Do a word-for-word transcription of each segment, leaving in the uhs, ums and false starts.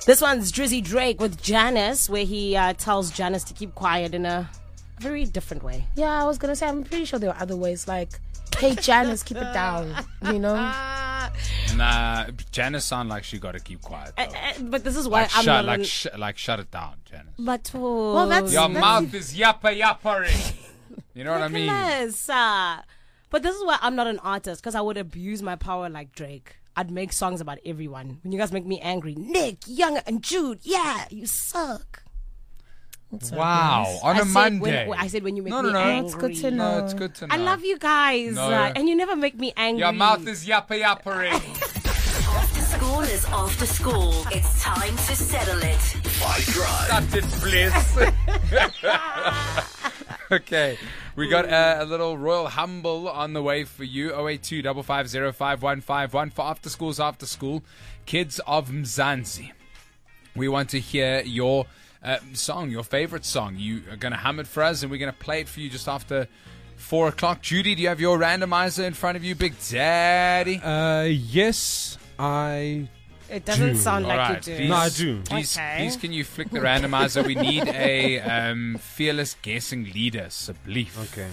This one's Drizzy Drake with Janice, where he uh, tells Janice to keep quiet in a very different way. Yeah, I was gonna say, I'm pretty sure there are other ways, like, hey Janice, keep it down, you know? Nah, Janice sound like she got to keep quiet. Uh, uh, but this is why Like, I'm shut, not like, an... sh- like, shut it down, Janice. But oh, Well, that's- Your mouth is yappa yappering. You know what I mean? Nicholas, uh, but this is why I'm not an artist, because I would abuse my power like Drake. I'd make songs about everyone. When you guys make me angry, Nick, Young, and Jude, yeah, you suck. Wow, on I a said Monday. When, I said when you make No, me no, no. angry. It's good to know. No, it's good to know. I love you guys, No. uh, and you never make me angry. Your mouth is yappa yappering. After school is after school. It's time to settle it. Cut it, please. Okay, we got uh, a little Royal Humble on the way for you. oh eight two five five zero five one five one for After School's After School. Kids of Mzansi. We want to hear your uh, song, your favorite song. You are going to hum it for us, and we're going to play it for you just after four o'clock. Judy, do you have your randomizer in front of you, Big Daddy? Uh, yes, I. It doesn't do. sound like Alright, you do. please, No, I do. Please, Okay. please, can you flick the randomizer? We need a um, fearless guessing leader, Sublief. Okay.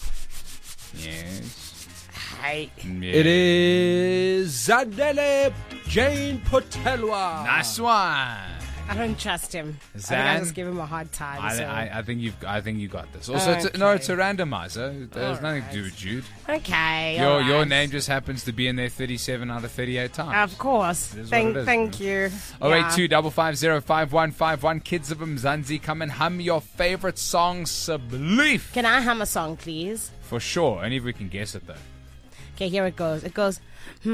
Yes. Hey. Yeah. It is Zadele Jane Potelwa. Nice one. I don't trust him. I think Zan? I just give him a hard time. I, so. I, I think you've. I think you got this. Also, it's a, no, Okay. it's a randomizer. There's All nothing right. to do with Jude. Okay. Your all your right. name just happens to be in there thirty-seven out of thirty-eight times. Of course. It is what Thank, it is, thank man. you. Oh eight Yeah. two five five zero five one five one. Kids of Mzansi, come and hum your favorite song, Sublief. Can I hum a song, please? For sure. Only if we can guess it though. Okay, here it goes. It goes.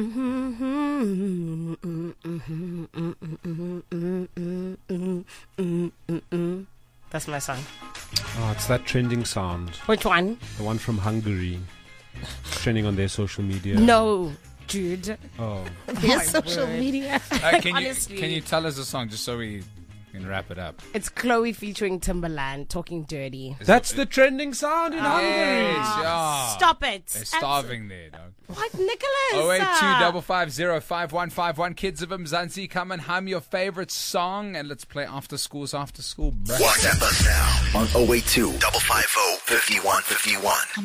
That's my song. Oh, it's that trending sound. Which one? The one from Hungary. It's trending on their social media. No, Jude. Oh. Their social media. Uh, can Honestly. you can you tell us a song just so we can wrap it up? It's Chloe featuring Timberland, Talking Dirty. That's the trending sound in Hungary. Yes, yeah. Stop it. They're starving there, dog. What, Nicholas? Oh eight two Uh, five five zero five one five one. Kids of Mzansi, come and hum your favorite song, and let's play After School's After School. Bruh. WhatsApp us now on oh eight two five five zero five one five one.